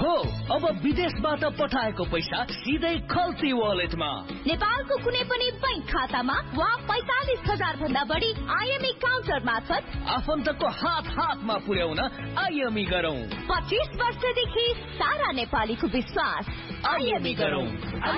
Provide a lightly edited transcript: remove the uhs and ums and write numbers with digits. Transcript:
हो अब विदेशबाट पठाएको पैसा सिधै खल्ती वालेटमा, नेपालको कुनै पनि बैंक खातामा वा 45,000 भन्दा बढी आईएमई काउन्टर मार्फत आफन्तको हातमा पुर्याउन आईएमई गरौँ। 25 वर्षदेखि सारा नेपालीको विश्वास, आईएमई गरौँ।